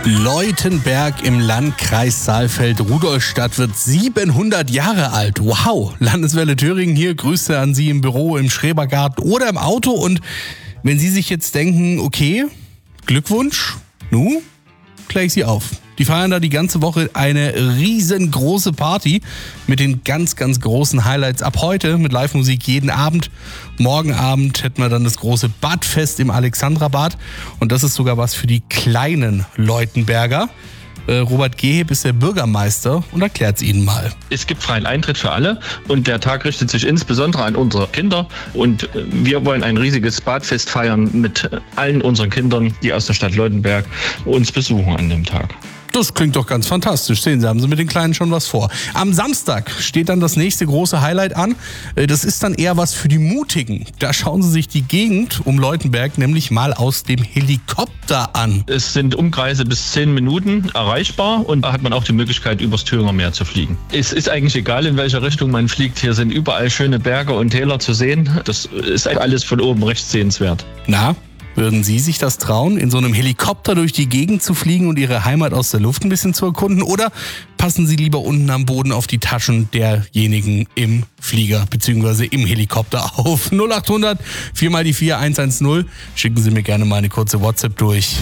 Leutenberg im Landkreis Saalfeld-Rudolstadt wird 700 Jahre alt. Wow! Landeswelle Thüringen hier. Grüße an Sie im Büro, im Schrebergarten oder im Auto. Und wenn Sie sich jetzt denken, okay, Glückwunsch, kläre ich Sie auf. Die feiern da die ganze Woche eine riesengroße Party mit den ganz, ganz großen Highlights ab heute mit Live-Musik jeden Abend. Morgen Abend hätten wir dann das große Badfest im Alexandrabad und das ist sogar was für die kleinen Leutenberger. Robert Geheb ist der Bürgermeister und erklärt es Ihnen mal. Es gibt freien Eintritt für alle und der Tag richtet sich insbesondere an unsere Kinder und wir wollen ein riesiges Badfest feiern mit allen unseren Kindern, die aus der Stadt Leutenberg uns besuchen an dem Tag. Das klingt doch ganz fantastisch. Sehen Sie, haben Sie mit den Kleinen schon was vor. Am Samstag steht dann das nächste große Highlight an. Das ist dann eher was für die Mutigen. Da schauen Sie sich die Gegend um Leutenberg nämlich mal aus dem Helikopter an. Es sind Umkreise bis 10 Minuten erreichbar und da hat man auch die Möglichkeit, übers Thüringer Meer zu fliegen. Es ist eigentlich egal, in welche Richtung man fliegt. Hier sind überall schöne Berge und Täler zu sehen. Das ist alles von oben recht sehenswert. Na? Würden Sie sich das trauen, in so einem Helikopter durch die Gegend zu fliegen und Ihre Heimat aus der Luft ein bisschen zu erkunden? Oder passen Sie lieber unten am Boden auf die Taschen derjenigen im Flieger bzw. im Helikopter auf? 0800 4x4 110. Schicken Sie mir gerne mal eine kurze WhatsApp durch.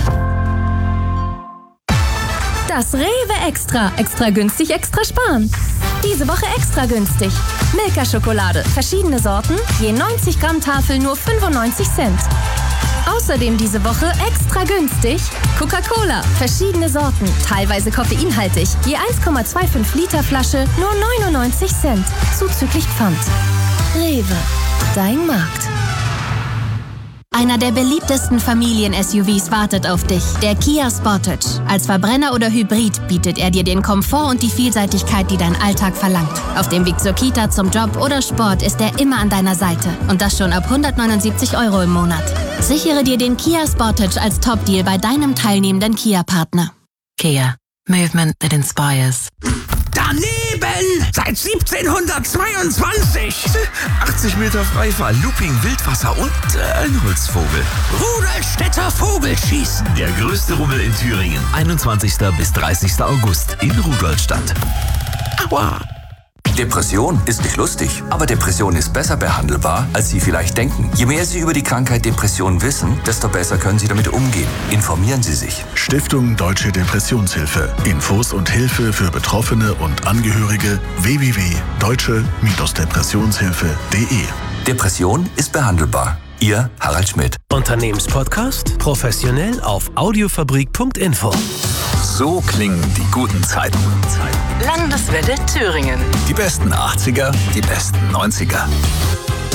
Das Rewe Extra. Extra günstig, extra sparen. Diese Woche extra günstig. Milka-Schokolade. Verschiedene Sorten. Je 90 Gramm Tafel nur 95 Cent. Außerdem diese Woche extra günstig Coca-Cola, verschiedene Sorten, teilweise koffeinhaltig, je 1,25 Liter Flasche, nur 99 Cent, zuzüglich Pfand. Rewe, dein Markt. Einer der beliebtesten Familien-SUVs wartet auf dich, der Kia Sportage. Als Verbrenner oder Hybrid bietet er dir den Komfort und die Vielseitigkeit, die dein Alltag verlangt. Auf dem Weg zur Kita, zum Job oder Sport ist er immer an deiner Seite. Und das schon ab 179 € im Monat. Sichere dir den Kia Sportage als Top-Deal bei deinem teilnehmenden Kia-Partner. Kia. Movement that inspires. Daneben! Seit 1722! 80 Meter Freifall, Looping, Wildwasser und ein Holzvogel. Rudolstädter Vogelschießen! Der größte Rummel in Thüringen. 21. bis 30. August in Rudolstadt. Aua! Depression ist nicht lustig, aber Depression ist besser behandelbar, als Sie vielleicht denken. Je mehr Sie über die Krankheit Depression wissen, desto besser können Sie damit umgehen. Informieren Sie sich. Stiftung Deutsche Depressionshilfe. Infos und Hilfe für Betroffene und Angehörige www.deutsche-depressionshilfe.de. Depression ist behandelbar. Ihr Harald Schmidt. Unternehmenspodcast professionell auf audiofabrik.info. So klingen die guten Zeiten. Landeswelle Thüringen. Die besten 80er, die besten 90er.